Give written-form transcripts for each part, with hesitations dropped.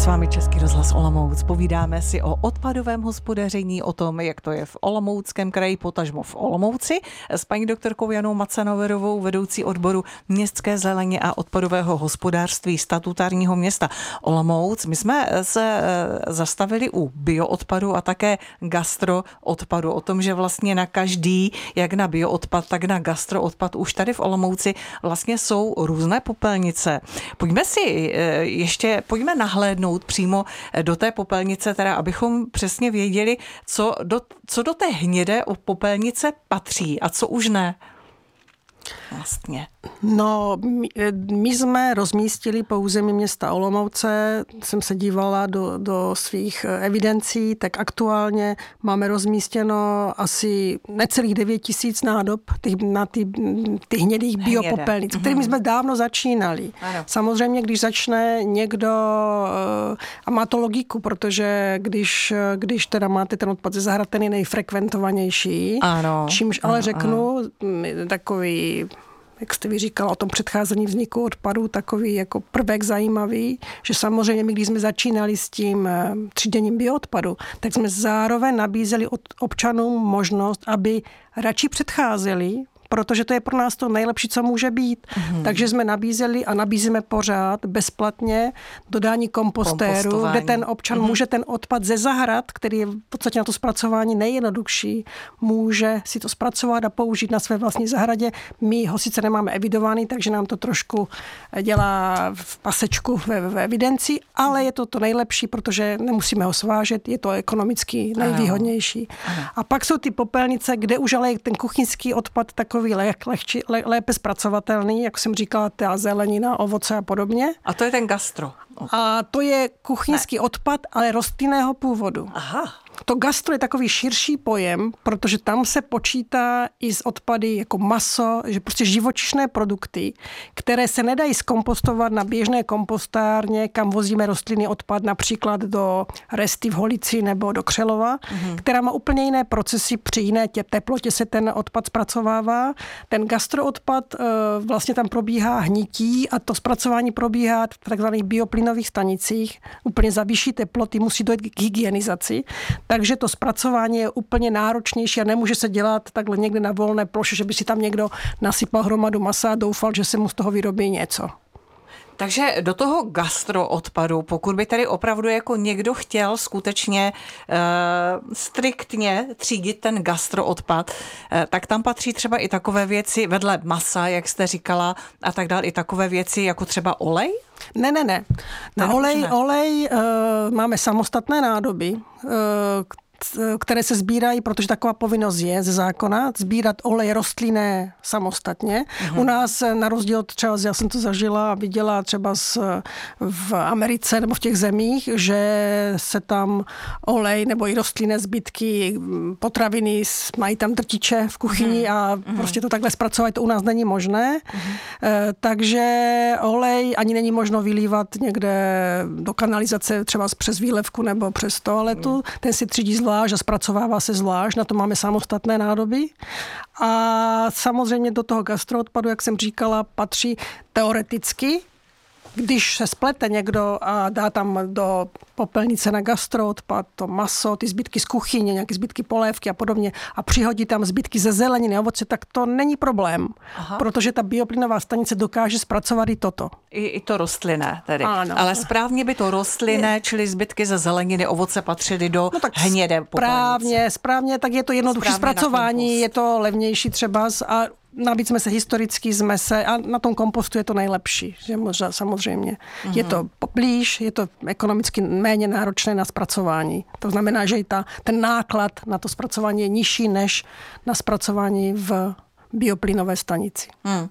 s vámi Český rozhlas Olomouc. Povídáme si o odpadovém hospodaření, o tom, jak to je v Olomouckém kraji, potažmo v Olomouci, s paní doktorkou Janou Macanoverovou, vedoucí odboru městské zeleně a odpadového hospodářství statutárního města Olomouc. My jsme se zastavili u bioodpadu a také gastroodpadu. O tom, že vlastně na každý, jak na bioodpad, tak na gastroodpad už tady v Olomouci vlastně jsou různé popelnice. Pojďme nahlédnout přímo do té popelnice, teda abychom přesně věděli, co do té hnědé popelnice patří a co už ne. Vlastně. No, my jsme rozmístili po území města Olomouce, jsem se dívala do svých evidencí, tak aktuálně máme rozmístěno asi necelých 9 000 nádob na ty hnědých biopopelnic, kterými jsme dávno začínali. Ano. Samozřejmě, když začne někdo, a má to logiku, protože když teda máte ten odpad ze zahrad, ten je nejfrekventovanější, ano, čímž ale řeknu takový, jak jste vy říkala o tom předcházení vzniku odpadů, takový jako prvek zajímavý, že samozřejmě my, když jsme začínali s tím tříděním bioodpadu, tak jsme zároveň nabízeli občanům možnost, aby radši předcházeli, protože to je pro nás to nejlepší, co může být. Takže jsme nabízeli a nabízíme pořád bezplatně dodání kompostéru, kde ten občan může ten odpad ze zahrad, který je v podstatě na to zpracování nejjednodušší, může si to zpracovat a použít na své vlastní zahradě. My ho sice nemáme evidovaný, takže nám to trošku dělá v pasečku ve evidenci, ale je to nejlepší, protože nemusíme ho svážet, je to ekonomicky nejvýhodnější. A pak jsou ty popelnice, kde už ale ten kuchyňský odpad takový lépe zpracovatelný, jak jsem říkala, ta zelenina, ovoce a podobně. A to je ten gastro. A to je kuchyňský odpad, ale rostlinného původu. Aha. To gastro je takový širší pojem, protože tam se počítá i z odpady jako maso, že prostě živočišné produkty, které se nedají zkompostovat na běžné kompostárně, kam vozíme rostlinný odpad, například do Resty v Holici nebo do Křelova, která má úplně jiné procesy, při jiné teplotě se ten odpad zpracovává. Ten gastroodpad vlastně tam probíhá hnití a to zpracování probíhá v takzvaných bioplynových stanicích. Úplně za vyšší teploty musí dojít k hygienizaci. Takže to zpracování je úplně náročnější a nemůže se dělat takhle někde na volné ploše, že by si tam někdo nasypal hromadu masa a doufal, že se mu z toho vyrobí něco. Takže do toho gastroodpadu, pokud by tady opravdu jako někdo chtěl skutečně striktně třídit ten gastroodpad, tak tam patří třeba i takové věci vedle masa, jak jste říkala, a tak dále, i takové věci jako třeba olej? Ne. Na olej máme samostatné nádoby, které se sbírají, protože taková povinnost je ze zákona, sbírat olej rostlinné samostatně. U nás na rozdíl třeba, já jsem to zažila a viděla třeba v Americe nebo v těch zemích, že se tam olej nebo i rostlinné zbytky, potraviny, mají tam drtiče v kuchyni a prostě to takhle zpracovat, to u nás není možné. Takže olej ani není možno vylívat někde do kanalizace, třeba přes výlevku nebo přes toaletu. Ten si třídí zvlášť a zpracovává se zvlášť, na to máme samostatné nádoby. A samozřejmě do toho gastroodpadu, jak jsem říkala, patří teoreticky, když se splete někdo a dá tam do popelnice na gastroodpad to maso, ty zbytky z kuchyně, nějaké zbytky polévky a podobně a přihodí tam zbytky ze zeleniny, ovoce, tak to není problém, protože ta bioplynová stanice dokáže zpracovat i toto. I to rostlinné tedy. Ano. Ale správně by to rostlinné, čili zbytky ze zeleniny, ovoce patřily do hnědé popelnice. Správně, tak je to jednoduché zpracování, je to levnější třeba a navíc jsme se historicky a na tom kompostu je to nejlepší, že možná, samozřejmě. Je to blíž, je to ekonomicky méně náročné na zpracování. To znamená, že i ten náklad na to zpracování je nižší než na zpracování v bioplynové stanici.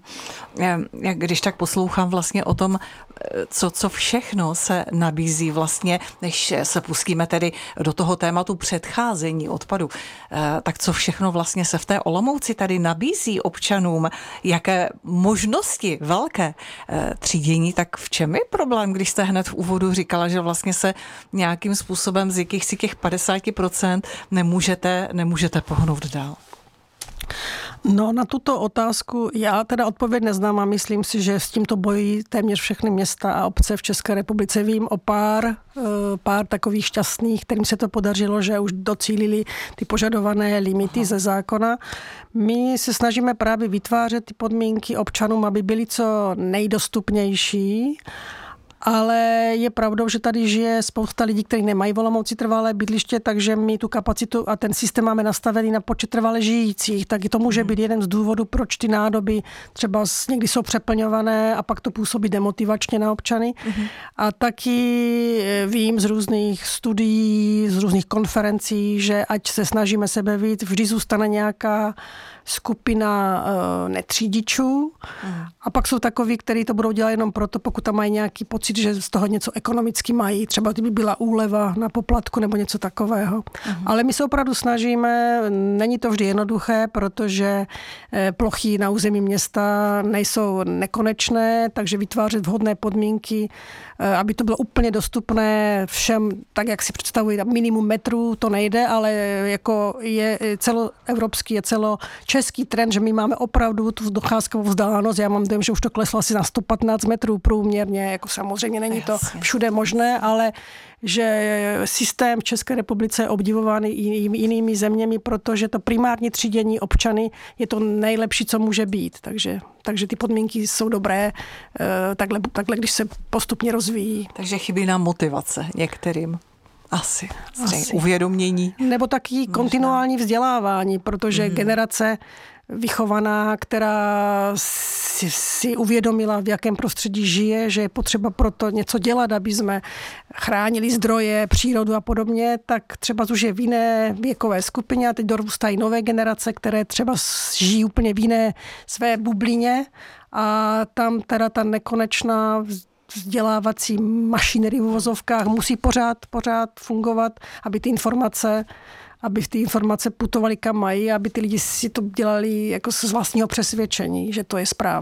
Já když tak poslouchám vlastně o tom, co všechno se nabízí vlastně, než se pustíme tedy do toho tématu předcházení odpadu, tak co všechno vlastně se v té Olomouci tady nabízí občanům, jaké možnosti velké třídění, tak v čem je problém, když jste hned v úvodu říkala, že vlastně se nějakým způsobem z jakýchsi těch 50% nemůžete pohnout dál? No, na tuto otázku já teda odpověď neznám a myslím si, že s tímto bojí téměř všechny města a obce v České republice. Vím o pár takových šťastných, kterým se to podařilo, že už docílili ty požadované limity ze zákona. My se snažíme právě vytvářet ty podmínky občanům, aby byly co nejdostupnější. Ale je pravdou, že tady žije spousta lidí, kteří nemají v Olomouci trvalé bydliště, takže my tu kapacitu a ten systém máme nastavený na počet trvale žijících. Tak to může být jeden z důvodů, proč ty nádoby třeba někdy jsou přeplňované a pak to působí demotivačně na občany. A taky vím z různých studií, z různých konferencí, že ať se snažíme sebe víc, vždy zůstane nějaká skupina netřídičů. A pak jsou takoví, kteří to budou dělat jenom proto, pokud tam mají nějaký pocit, že z toho něco ekonomicky mají. Třeba kdyby byla úleva na poplatku nebo něco takového. Ale my se opravdu snažíme, není to vždy jednoduché, protože plochy na území města nejsou nekonečné, takže vytvářet vhodné podmínky, aby to bylo úplně dostupné všem, tak jak si představují, minimum metrů to nejde, ale jako je celoevropský, je celočeský trend, že my máme opravdu tu docházkovou vzdálenost. Já mám dojem, že už to kleslo asi na 115 metrů průměrně, jako samozřejmě není to všude možné, ale že systém v České republice je obdivovaný i jinými zeměmi, protože to primární třídění občany je to nejlepší, co může být. Takže ty podmínky jsou dobré, takhle když se postupně rozvíjí. Takže chybí nám motivace některým. Asi. Uvědomění. Nebo taky kontinuální vzdělávání, protože generace vychovaná, která si uvědomila, v jakém prostředí žije, že je potřeba proto něco dělat, aby jsme chránili zdroje, přírodu a podobně, tak třeba už je v jiné věkové skupině a teď dorůstají nové generace, které třeba žijí úplně v jiné své bublině a tam teda ta nekonečná vzdělávací mašinerie v uvozovkách musí pořád fungovat, aby ty informace putovaly kam mají, aby ty lidi si to dělali jako z vlastního přesvědčení, že to je správné.